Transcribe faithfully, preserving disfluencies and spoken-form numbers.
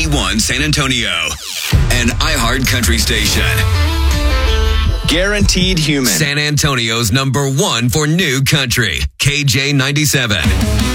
ninety-one San Antonio, an iHeart country station. Guaranteed Human. San Antonio's number one for new country, K J ninety-seven.